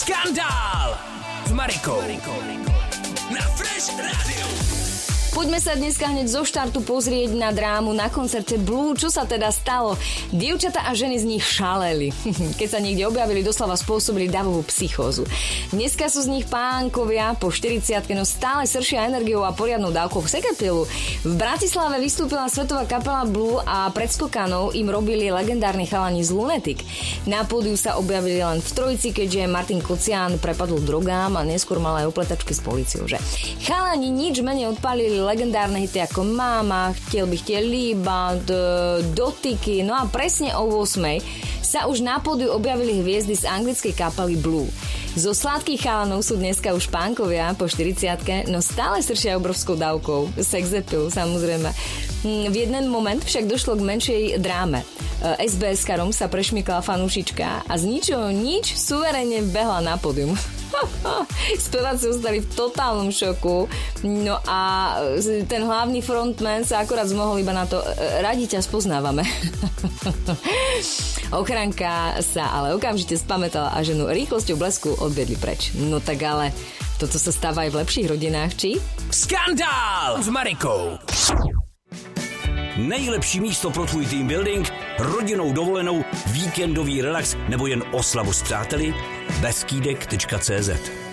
Skandál s Marikou na Fresh Radio. Poďme sa dneska hneď zo štartu pozrieť na drámu na koncerte Blue. Čo sa teda stalo? Dievčatá a ženy z nich šaleli. Keď sa niekde objavili, doslova spôsobili davovú psychózu. Dneska sú z nich pánkovia po 40-ke, no stále sršia energiou a poriadnou dávkou sekepilu. V Bratislave vystúpila svetová kapela Blue a pred skokanou im robili legendárni chalani z Lunatic. Na pódiu sa objavili len v trojici, keďže Martin Kocián prepadol drogám a neskôr mal aj opletačky s políciou, že? Chalani nič menej odpálili legendárne hity ako Máma, Chtěl bych tě líbat, Dotyky, no a presne o 8 sa už na pódiu objavili hviezdy z anglickej kapely Blue. Zo sladkých chalanov sú dneska už pánkovia po 40-ke, no stále sršia obrovskou dávkou sex appeal, samozrejme. V jeden moment však došlo k menšej dráme. SBS-karom sa prešmykla fanúšička a z ničoho nič suverene behla na pódium. Speváci ostali v totálnom šoku. No a ten hlavný frontman sa akorát zmohol iba na to: radi ťa spoznávame. Ochranka sa ale okamžite spamätala a ženu rýchlosťou blesku odvedli preč. No tak ale toto sa stáva aj v lepších rodinách, či? Skandál s Marikou. Nejlepší místo pro tvůj team building, rodinnou dovolenou, víkendový relax nebo jen oslavu s přáteli? Beskýdek.cz.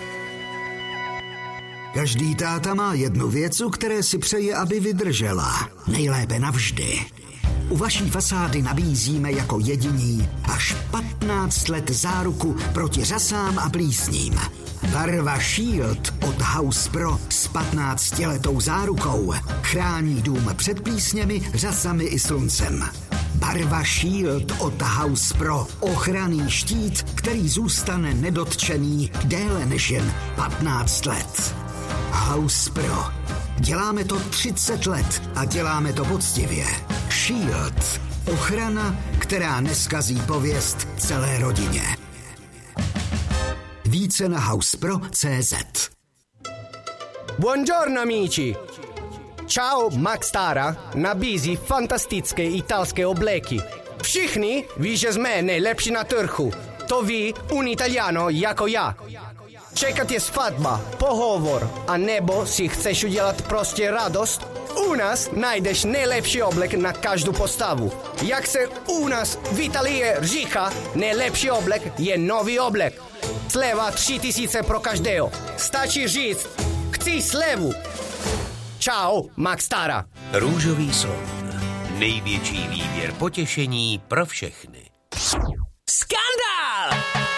Každý táta má jednu věc, u které si přeje, aby vydržela. Nejlépe navždy. U vaší fasády nabízíme jako jediní až 15 let záruku proti řasám a plísním. Barva Shield od House Pro s 15letou zárukou chrání dům před plísněmi, řasami i sluncem. Barva Shield od House Pro. Ochranný štít, který zůstane nedotčený déle než jen 15 let. House Pro. Děláme to 30 let a děláme to poctivě. Shield. Ochrana, která neskazí pověst celé rodině. Více na housepro.cz. Buongiorno amici! Ciao, Max Tara nabízí fantastické italské obleky. Všichni ví, že jsme nejlepší na trhu. To ví un Italiano jako já. Čeká tě svatba, pohovor, a nebo si chceš udělat prostě radost? U nás najdeš nejlepší oblek na každou postavu. Jak se u nás v Italii říká, nejlepší oblek je nový oblek. Sleva 3000 pro každého. Stačí říct, chci slevu. Čau, Max Tara. Růžový slon. Největší výběr potěšení pro všechny.